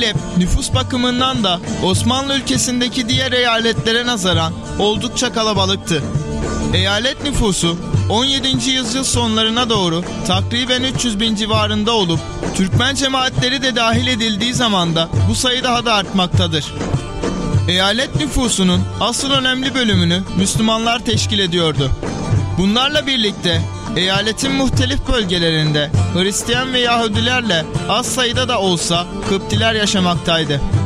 Halep nüfus bakımından da Osmanlı ülkesindeki diğer eyaletlere nazaran oldukça kalabalıktı. Eyalet nüfusu 17. yüzyıl sonlarına doğru takriben 300 bin civarında olup Türkmen cemaatleri de dahil edildiği zaman da bu sayı daha da artmaktadır. Eyalet nüfusunun asıl önemli bölümünü Müslümanlar teşkil ediyordu. Bunlarla birlikte eyaletin muhtelif bölgelerinde Hristiyan ve Yahudilerle az sayıda da olsa Kıptiler yaşamaktaydı.